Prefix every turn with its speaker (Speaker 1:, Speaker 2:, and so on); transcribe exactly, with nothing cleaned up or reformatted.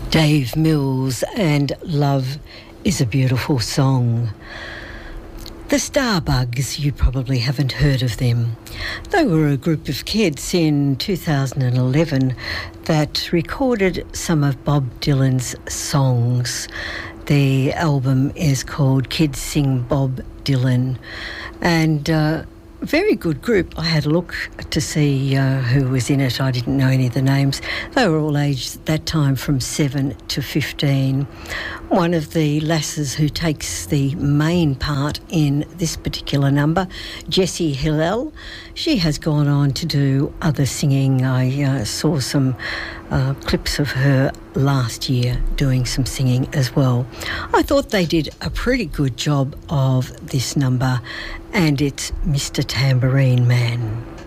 Speaker 1: Dave Mills and Love is a Beautiful Song. The Starbugs, you probably haven't heard of them. They were a group of kids in two thousand eleven that recorded some of Bob Dylan's songs. The album is called Kids Sing Bob Dylan, and uh, very good group. I had a look to see uh, who was in it. I didn't know any of the names. They were all aged at that time from seven to fifteen. One of the lasses who takes the main part in this particular number, Jessie Hillel, she has gone on to do other singing. I uh, saw some uh, clips of her last year doing some singing as well. I thought they did a pretty good job of this number, and it's Mister Tambourine Man.